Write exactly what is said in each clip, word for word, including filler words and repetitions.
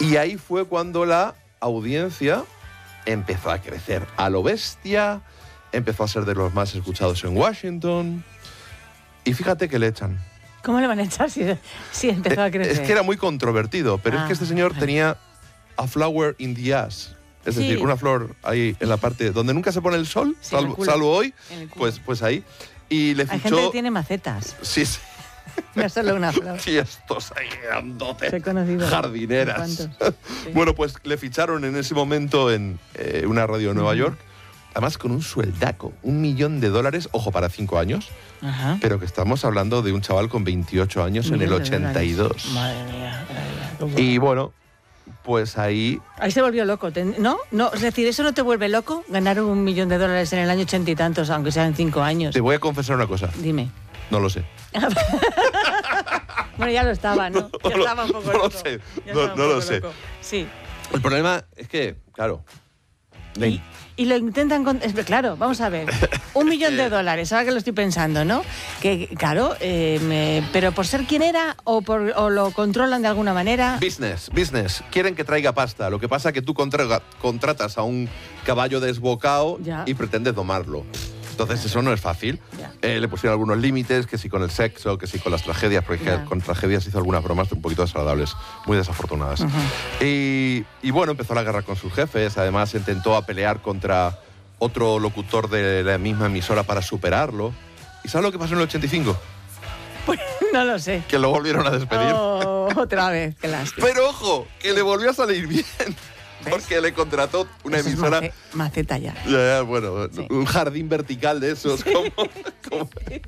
Y ahí fue cuando la audiencia empezó a crecer a lo bestia, empezó a ser de los más escuchados en Washington. Y fíjate que le echan. ¿Cómo le van a echar si, si empezó a crecer? Es que era muy controvertido, pero ah, es que este señor vale. tenía a flower in the ass. Es Sí. decir, una flor ahí en la parte donde nunca se pone el sol, Sí, en el salvo, culo. salvo hoy, En el culo. pues, pues ahí. Y le Hay fichó... gente que tiene macetas, Sí, sí. no solo una flor. Sí, estos ahí grandotes. Soy conocido. Jardineras. ¿Cuántos? Sí. Bueno, pues le ficharon en ese momento en eh, una radio de Nueva York, además con un sueldaco, un millón de dólares, ojo, para cinco años, Ajá. pero que estamos hablando de un chaval con veintiocho años en el Millones de ochenta y dos. dólares. Madre mía, madre mía, qué bueno. Y bueno, pues ahí... Ahí se volvió loco, ¿te- ¿no? ¿no? Es decir, ¿eso no te vuelve loco? Ganar un millón de dólares en el año ochenta y tantos, aunque sean cinco años. Te voy a confesar una cosa, Dime. no lo sé. Bueno, ya lo estaba, ¿no? Ya No lo- estaba un poco no lo loco. sé, Ya no- estaba un no lo poco sé. loco. Sí. El problema es que, claro... la Y, y lo intentan... Con... es- Claro, vamos a ver. Un millón de dólares, ahora que lo estoy pensando, ¿no? Que, claro, eh, me- pero por ser quien era o, por, o lo controlan de alguna manera... Business, business. Quieren que traiga pasta. Lo que pasa es que tú contra- contratas a un caballo desbocado Ya. y pretendes domarlo. Entonces eso no es fácil. Ya. Eh, le pusieron algunos límites, que sí con el sexo, que sí con las tragedias, porque Ya. con tragedias hizo algunas bromas un poquito desagradables, muy desafortunadas. y, y bueno, empezó la guerra con sus jefes, además intentó a pelear contra otro locutor de la misma emisora para superarlo. ¿Y sabes lo que pasó en el ochenta y cinco? Pues no lo sé. Que lo volvieron a despedir. Oh, otra vez, qué lástima. Pero ojo, que le volvió a salir bien. Porque le contrató una Eso es emisora. mace- maceta ya. Ya, ya, bueno, Sí. un jardín vertical de esos. Como, como-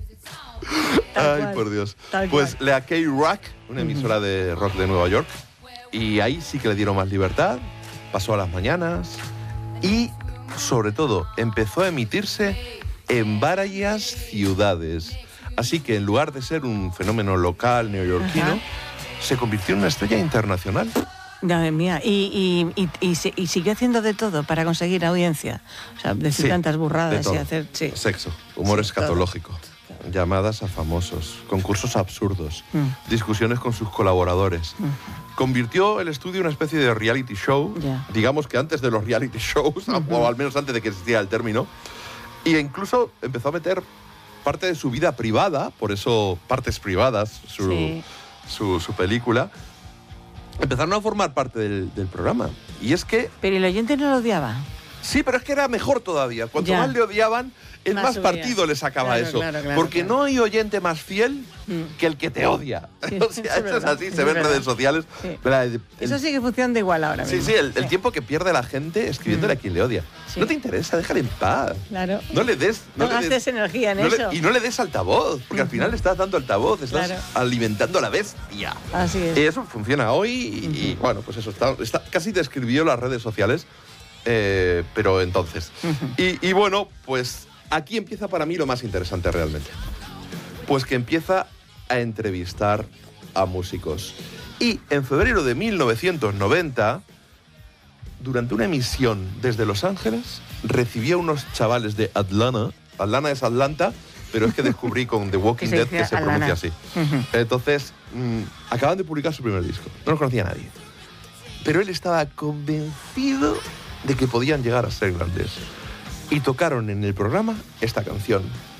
Tal Ay, cual, por Dios. tal Pues cual. la K-Rock, una emisora de rock de Nueva York. Y ahí sí que le dieron más libertad. Pasó a las mañanas. Y, sobre todo, empezó a emitirse en varias ciudades. Así que en lugar de ser un fenómeno local neoyorquino, Ajá. se convirtió en una estrella internacional. Madre mía. Y, y, y, y, se- y siguió haciendo de todo para conseguir audiencia. O sea, decir Sí, tantas de burradas y todo. hacer. Sí. Sexo, humor Sí, escatológico, llamadas a famosos, concursos absurdos, Mm. discusiones con sus colaboradores. Convirtió el estudio en una especie de reality show, Ya. digamos que antes de los reality shows, o al menos antes de que existiera el término, y incluso empezó a meter parte de su vida privada, por eso Partes Privadas, su, Sí. su, su película, empezaron a formar parte del, del programa. Y es que Pero el oyente no lo odiaba. sí, pero es que era mejor todavía. Cuanto Ya. más le odiaban, el Más más, subía. partido le sacaba Claro, eso. claro, claro, Porque claro. no hay oyente más fiel Mm. que el que te odia. Sí, o eso sea, es eso es verdad, así, eso se es ve en verdad. redes sociales. Sí. ¿Verdad? El- Eso sigue funcionando igual ahora Sí, mismo. sí, el, el tiempo que pierde la gente escribiéndole a quien le odia. Sí. No te interesa, déjale en paz. Claro. No le des... No le des- gastes energía en no le- eso. y no le des altavoz, porque al final le estás dando altavoz, estás Claro. alimentando a la bestia. Así es. Y eso funciona hoy y, y, bueno, pues eso, está, está- casi describió las redes sociales, eh, pero entonces. y, y bueno, pues aquí empieza para mí lo más interesante realmente. Pues que empieza a entrevistar a músicos. Y en febrero de mil novecientos noventa, durante una emisión desde Los Ángeles, recibió a unos chavales de Atlanta. Atlanta es Atlanta, pero es que descubrí con The Walking Que se Dead dice que se Atlanta. pronuncia así. Ujú. Entonces, mm, acaban de publicar su primer disco. No los conocía nadie. Pero él estaba convencido de que podían llegar a ser grandes. Y tocaron en el programa esta canción.